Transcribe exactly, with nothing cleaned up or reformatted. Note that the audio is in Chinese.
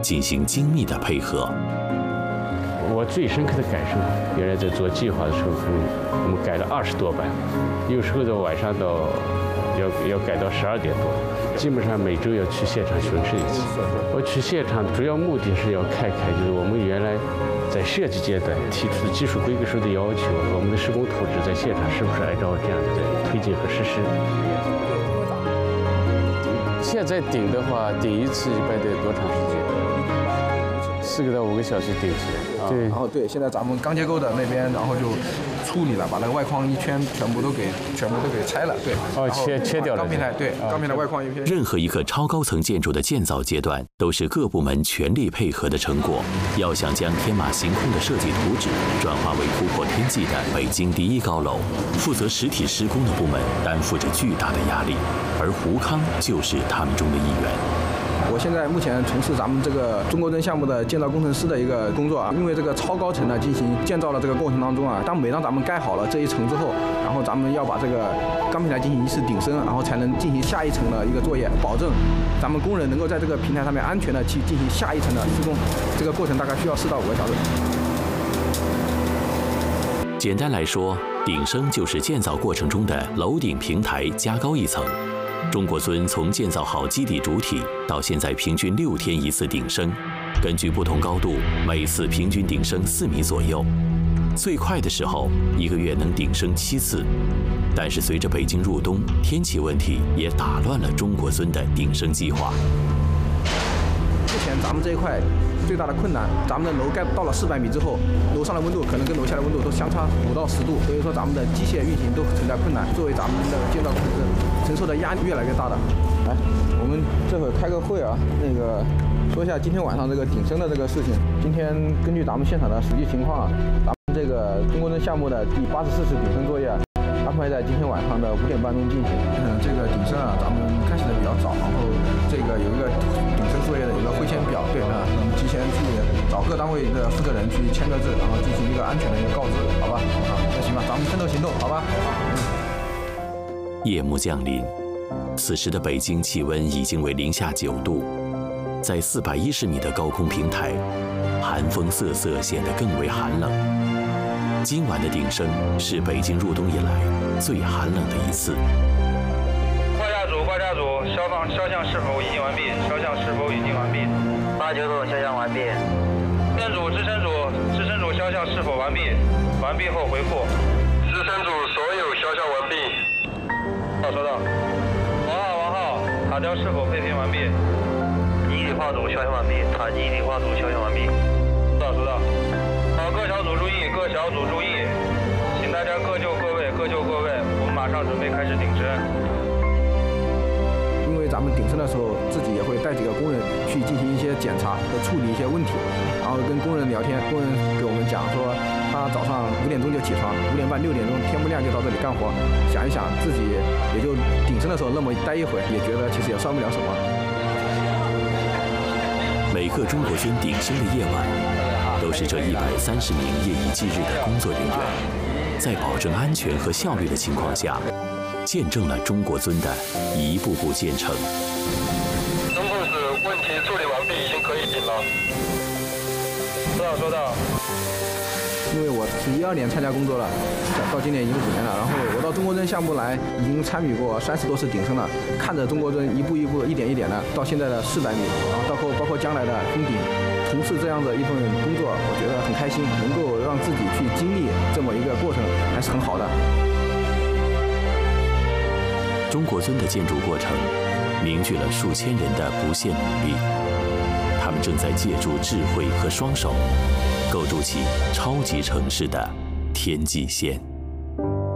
进行精密的配合。 我最深刻的感受，原来在做计划的时候，可能我们改了二十多版，有时候到晚上到要要改到十二点多，基本上每周要去现场巡视一次。我去现场主要目的是要看看，就是我们原来在设计阶段提出的技术规格书的要求和我们的施工图纸在现场是不是按照这样的在推进和实施。现在顶的话，顶一次一般得多长时间？四个到五个小时顶起来。对， 然后对，现在咱们钢结构的那边，然后就处理了，把那个外框一圈全部都给全部都给拆了，对。 哦，切切掉了。 钢平台对，钢平台外框一片。 任何一个超高层建筑的建造阶段，都是各部门全力配合的成果。要想将天马行空的设计图纸转化为突破天际的北京第一高楼，负责实体施工的部门担负着巨大的压力，而胡康就是他们中的一员。 我现在目前从事咱们这个中国针项目的建造工程师的一个工作啊，因为这个超高层呢进行建造的这个过程当中啊，当每当咱们盖好了这一层之后，然后咱们要把这个钢平台进行一次顶升，然后才能进行下一层的一个作业，保证咱们工人能够在这个平台上面安全的去进行下一层的施工。这个过程大概需要四到五个小时。 简单来说，顶升就是建造过程中的楼顶平台加高一层。中国尊从建造好基底主体到现在平均六天一次顶升，根据不同高度，每次平均顶升四米左右。最快的时候，一个月能顶升七次。但是随着北京入冬，天气问题也打乱了中国尊的顶升计划。 目前咱们这一块最大的困难，咱们的楼盖到了四百米之后，楼上的温度可能跟楼下的温度都相差五到十度，所以说咱们的机械运行都存在困难。作为咱们的建造工程师，承受的压力越来越大的。来，我们这会儿开个会啊，那个说一下今天晚上这个顶升的这个事情。今天根据咱们现场的实际情况啊，咱们这个中国针项目的第八十四次顶升作业安排在今天晚上的五点半钟进行。嗯，这个顶升啊，咱们开始的比较早，然后这个有一个顶升作业的有一个会签表，对啊，我们提前去找各单位的负责人去签个字，然后进行一个安全的一个告知，好吧？好，那行吧，咱们奋斗行动，好吧？ 夜幕降临，此时的北京气温已经为零下九度，在四百一十米的高空平台，寒风瑟瑟，显得更为寒冷。今晚的顶升是北京入冬以来最寒冷的一次。 报价组，报价组，消防消降是否已经完毕？消降是否已经完毕？ 八九组消降完毕。 支撑组，支撑组，支撑组消降是否完毕？完毕后回复。 支撑组所有消降完毕。 好，收到。王浩，王浩，塔吊是否配平完毕？ 一体化组消降完毕，塔基一体化组消降完毕。 收到，收到。好，各小组注意，各小组注意，请大家各就各位，各就各位，我们马上准备开始顶升。 因为咱们顶升的时候，自己也会带几个工人去进行一些检查和处理一些问题，然后跟工人聊天，工人给我们讲说，他早上五点钟就起床，五点半六点钟天不亮就到这里干活，想一想自己也就顶升的时候那么待一会儿，也觉得其实也算不了什么。 每个中国尊顶升的夜晚，都是这一百三十名夜以继日的工作人员，在保证安全和效率的情况下，见证了中国尊的一步步建成。 中控室问题处理完毕，已经可以顶了。 收到，收到。 因为我是一二年参加工作了，到今年已经五年了。然后我到中国针项目来，已经参与过三十多次顶升了，看着中国针一步一步、一点一点的到现在的四百米，然后到后包括将来的封顶，从事这样的一份工作，我觉得很开心，能够让自己去经历这么一个过程，还是很好的。 中国尊的建筑过程，凝聚了数千人的不懈努力。他们正在借助智慧和双手，构筑起超级城市的天际线。